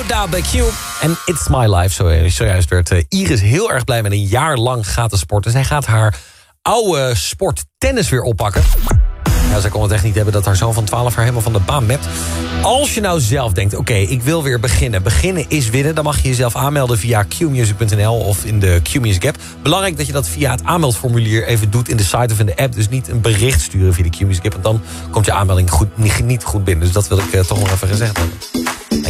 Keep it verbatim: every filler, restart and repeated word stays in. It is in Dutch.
Da bij Q en It's My Life. Zo, zojuist werd uh, Iris heel erg blij met een jaar lang gratis sporten. Zij gaat haar oude sport tennis weer oppakken. Ja, zij kon het echt niet hebben dat haar zoon van twaalf haar helemaal van de baan mept. Als je nou zelf denkt, oké, okay, ik wil weer beginnen. Beginnen is winnen. Dan mag je jezelf aanmelden via q music punt n l of in de Q-Music app. Belangrijk dat je dat via het aanmeldformulier even doet in de site of in de app. Dus niet een bericht sturen via de Q-Music app. Want dan komt je aanmelding goed, niet, niet goed binnen. Dus dat wil ik uh, toch nog even gezegd hebben.